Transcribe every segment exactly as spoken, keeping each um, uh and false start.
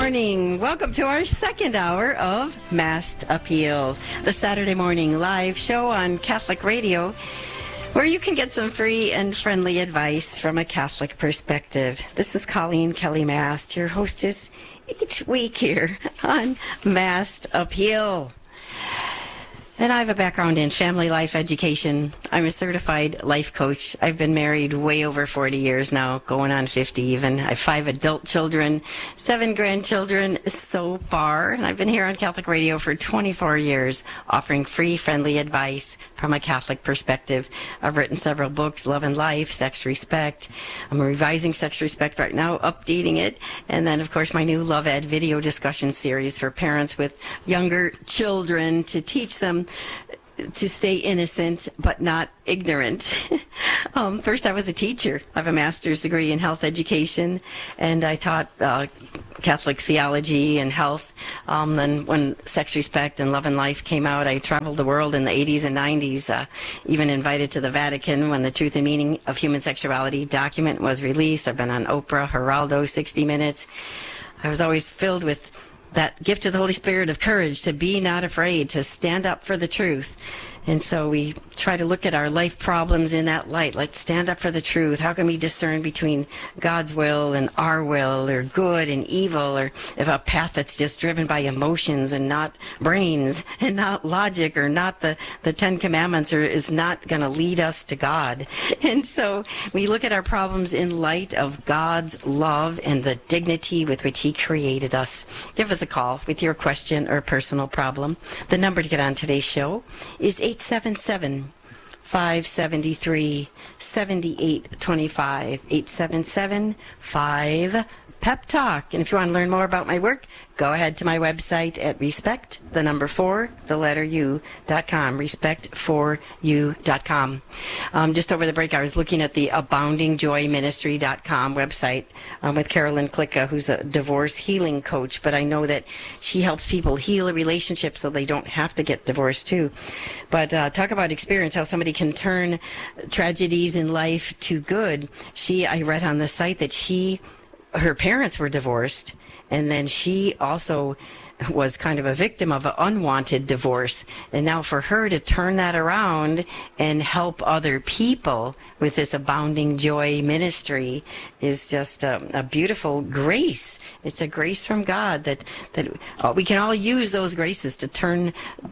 morning. Welcome to our second hour of Massed Appeal, the Saturday morning live show on Catholic Radio, where you can get some free and friendly advice from a Catholic perspective. This is Colleen Kelly Mast, your hostess each week here on Massed Appeal. And I have a background in family life education. I'm a certified life coach. I've been married way over forty years now, going on fifty even. I have five adult children, seven grandchildren so far. And I've been here on Catholic Radio for twenty-four years, offering free, friendly advice from a Catholic perspective. I've written several books, Love and Life, Sex Respect. I'm revising Sex Respect right now, updating it. And then, of course, my new Love Ed video discussion series for parents with younger children to teach them to stay innocent but not ignorant. um, first, I was a teacher. I have a master's degree in health education, and I taught uh, Catholic theology and health. Um, then when Sex Respect and Love and Life came out, I traveled the world in the eighties and nineties, uh, even invited to the Vatican when the Truth and Meaning of Human Sexuality document was released. I've been on Oprah, Geraldo, sixty minutes. I was always filled with that gift of the Holy Spirit of courage to be not afraid, to stand up for the truth. And so we try to look at our life problems in that light. Let's stand up for the truth. How can we discern between God's will and our will, or good and evil, or if a path that's just driven by emotions and not brains and not logic, or not the, the Ten Commandments, or is not going to lead us to God. And so we look at our problems in light of God's love and the dignity with which He created us. Give us a call with your question or personal problem. The number to get on today's show is eight seven seven, five seven three, seven eight two five, eight seven seven, five Pep Talk. And if you want to learn more about my work, go ahead to my website at respect, the number four, the letter U, dot com, respect for you dot com. Um, just over the break, I was looking at the abounding joy ministry dot com website um, with Carolyn Klicka, who's a divorce healing coach, but I know that she helps people heal a relationship so they don't have to get divorced too. But uh, talk about experience, how somebody can turn tragedies in life to good. She, I read on the site that she her parents were divorced, and then she also was kind of a victim of an unwanted divorce. And now for her to turn that around and help other people with this abounding joy ministry is just a, a beautiful grace. It's a grace from God that, that uh, we can all use those graces to turn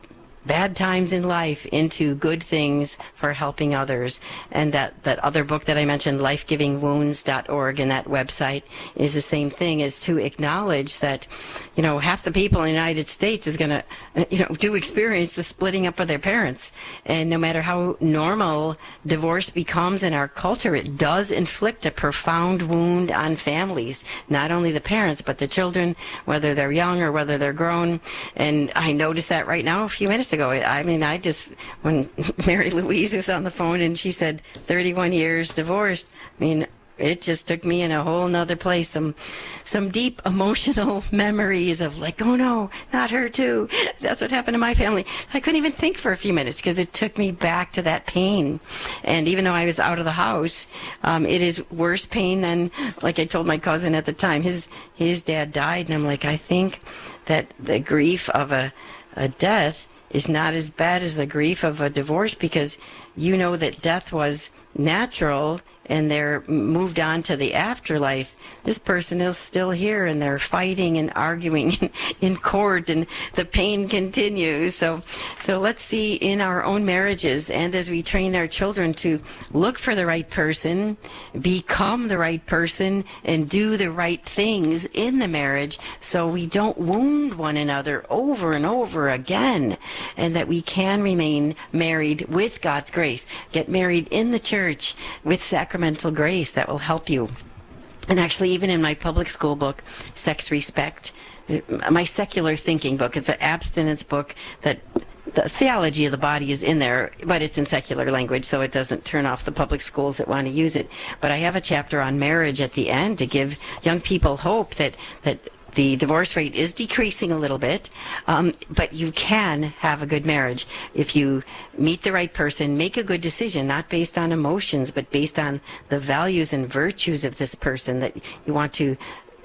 bad times in life into good things for helping others. And that, that other book that I mentioned, life giving wounds dot org, and that website is the same thing, is to acknowledge that, you know, half the people in the United States is going to, you know, do experience the splitting up of their parents. And no matter how normal divorce becomes in our culture, it does inflict a profound wound on families, not only the parents, but the children, whether they're young or whether they're grown. And I noticed that right now a few minutes ago. I mean, I just, when Mary Louise was on the phone and she said thirty-one years divorced, I mean, it just took me in a whole nother place. Some, some deep emotional memories of like, oh no, not her too. That's what happened to my family. I couldn't even think for a few minutes because it took me back to that pain. And even though I was out of the house, um, it is worse pain than, like I told my cousin at the time, his, his dad died. And I'm like, I think that the grief of a, a death is not as bad as the grief of a divorce, because you know that death was natural and they're moved on to the afterlife. This person is still here and they're fighting and arguing in court, and the pain continues. So, so let's see in our own marriages, and as we train our children to look for the right person, become the right person, and do the right things in the marriage so we don't wound one another over and over again, and that we can remain married with God's grace. Get married in the church with sacramental grace that will help you. And actually, even in my public school book, Sex Respect, my secular thinking book, it's an abstinence book that the theology of the body is in there, but it's in secular language, so it doesn't turn off the public schools that want to use it. But I have a chapter on marriage at the end to give young people hope that, that the divorce rate is decreasing a little bit, um, but you can have a good marriage if you meet the right person, make a good decision, not based on emotions, but based on the values and virtues of this person that you want to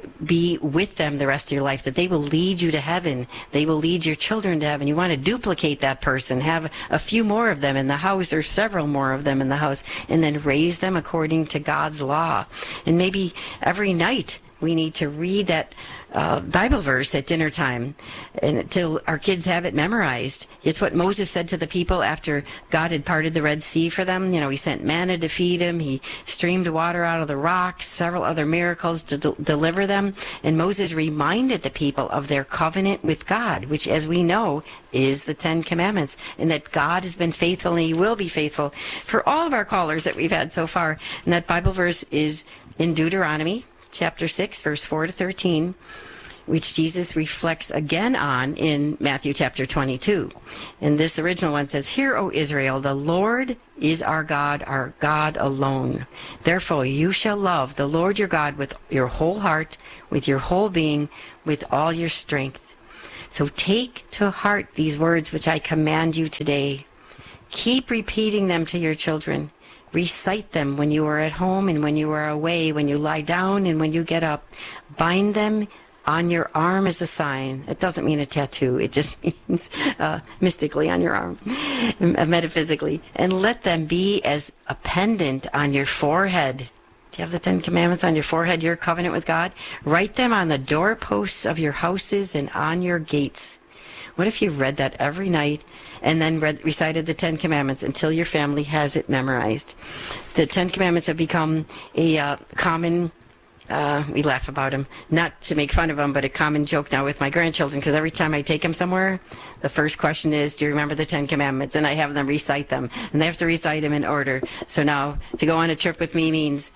be with them the rest of your life, that they will lead you to heaven. They will lead your children to heaven. You want to duplicate that person, have a few more of them in the house or several more of them in the house, and then raise them according to God's law. And maybe every night we need to read that uh, Bible verse at dinner time and until our kids have it memorized. It's what Moses said to the people after God had parted the Red Sea for them. You know, he sent manna to feed them. He streamed water out of the rocks, several other miracles to de- deliver them. And Moses reminded the people of their covenant with God, which, as we know, is the Ten Commandments, and that God has been faithful and he will be faithful for all of our callers that we've had so far. And that Bible verse is in Deuteronomy chapter six, verse four to thirteen, which Jesus reflects again on in Matthew chapter twenty-two. And this original one says, "Hear, O Israel, the Lord is our God, our God alone. Therefore you shall love the Lord your God with your whole heart, with your whole being, with all your strength. So take to heart these words which I command you today. Keep repeating them to your children. Recite them when you are at home and when you are away, when you lie down and when you get up. Bind them on your arm as a sign." It doesn't mean a tattoo. It just means uh, mystically on your arm, metaphysically. "And let them be as a pendant on your forehead." Do you have the Ten Commandments on your forehead, your covenant with God? "Write them on the doorposts of your houses and on your gates." What if you read that every night and then read, recited the Ten Commandments until your family has it memorized? The Ten Commandments have become a uh, common, uh, we laugh about them, not to make fun of them, but a common joke now with my grandchildren, because every time I take them somewhere, the first question is, do you remember the Ten Commandments? And I have them recite them, and they have to recite them in order. So now to go on a trip with me means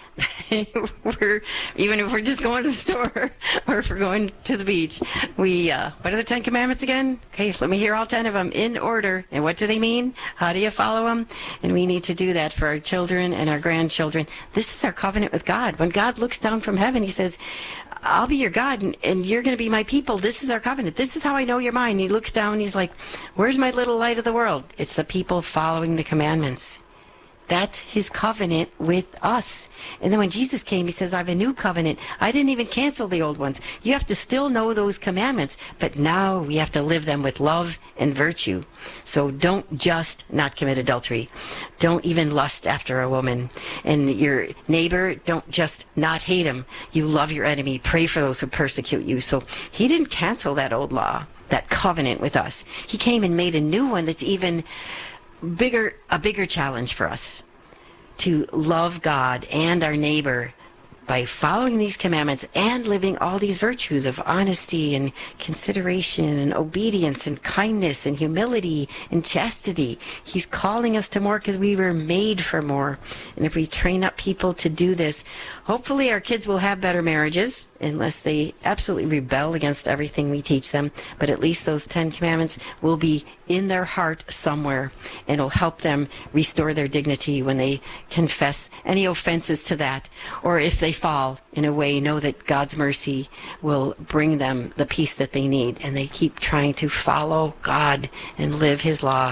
we're, even if we're just going to the store or if we're going to the beach, we, uh, what are the Ten Commandments again? Okay, let me hear all ten of them in order. And what do they mean? How do you follow them? And we need to do that for our children and our grandchildren. This is our covenant with God. When God looks down from heaven, he says, "I'll be your God and, and you're going to be my people. This is our covenant. This is how I know you're mine." He looks down and he's like, "Where's my little light of the world?" It's the people following the commandments. That's his covenant with us. And then when Jesus came, he says, "I have a new covenant. I didn't even cancel the old ones." You have to still know those commandments, but now we have to live them with love and virtue. So don't just not commit adultery. Don't even lust after a woman. And your neighbor, don't just not hate him. You love your enemy. Pray for those who persecute you. So he didn't cancel that old law, that covenant with us. He came and made a new one that's even bigger, a bigger challenge for us to love God and our neighbor by following these commandments and living all these virtues of honesty and consideration and obedience and kindness and humility and chastity. He's calling us to more because we were made for more. And if we train up people to do this, hopefully our kids will have better marriages unless they absolutely rebel against everything we teach them. But at least those Ten Commandments will be in their heart somewhere, and it'll help them restore their dignity when they confess any offenses to that. Or if they fall in a way, know that God's mercy will bring them the peace that they need, and they keep trying to follow God and live his law.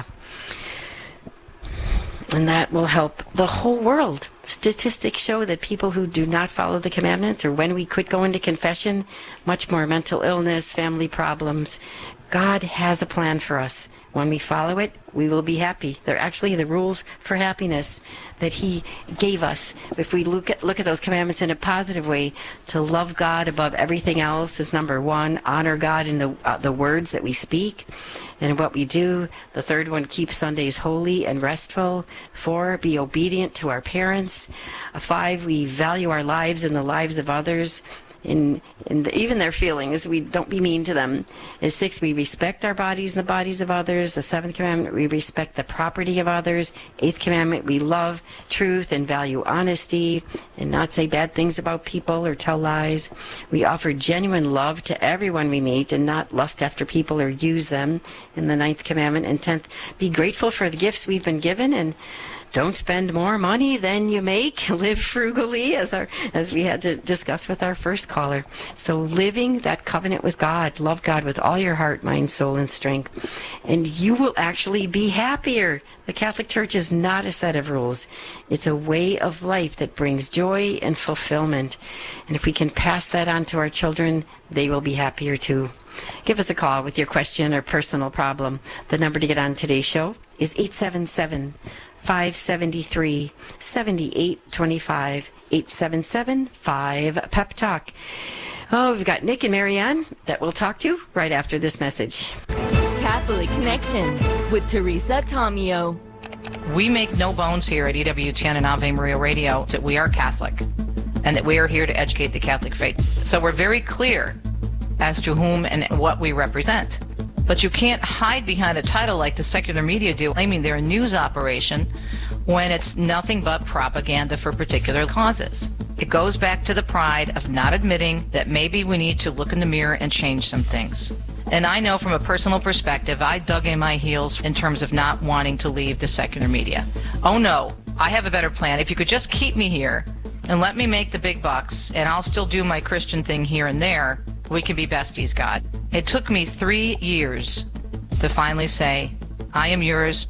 And that will help the whole world. Statistics show that people who do not follow the commandments, or when we quit going to confession, much more mental illness, family problems. God has a plan for us. When we follow it, we will be happy. They're actually the rules for happiness that he gave us. If we look at look at those commandments in a positive way, to love God above everything else is number one. Honor God in the uh, the words that we speak and what we do. The third one, keep Sundays holy and restful. Four, be obedient to our parents. Uh, five, we value our lives and the lives of others. In, in even their feelings, we don't be mean to them. And six, we respect our bodies and the bodies of others. The seventh commandment, we respect the property of others. Eighth commandment, we love truth and value honesty and not say bad things about people or tell lies. We offer genuine love to everyone we meet and not lust after people or use them in the ninth commandment. And tenth, be grateful for the gifts we've been given and don't spend more money than you make. Live frugally, as our as we had to discuss with our first caller. So living that covenant with God, love God with all your heart, mind, soul, and strength, and you will actually be happier. The Catholic Church is not a set of rules. It's a way of life that brings joy and fulfillment. And if we can pass that on to our children, they will be happier too. Give us a call with your question or personal problem. The number to get on today's show is eight seven seven, five seven three, seven eight two five, eight seven seven, five, PEP Talk. Oh, we've got Nick and Marianne that we'll talk to right after this message. Catholic Connection with Teresa Tomeo. We make no bones here at E W T N and Ave Maria Radio that we are Catholic and that we are here to educate the Catholic faith. So we're very clear as to whom and what we represent. But you can't hide behind a title like the secular media do, claiming they're a news operation when it's nothing but propaganda for particular causes. It goes back to the pride of not admitting that maybe we need to look in the mirror and change some things. And I know from a personal perspective, I dug in my heels in terms of not wanting to leave the secular media. Oh no, I have a better plan. If you could just keep me here and let me make the big bucks, and I'll still do my Christian thing here and there, we can be besties, God. It took me three years to finally say, I am yours.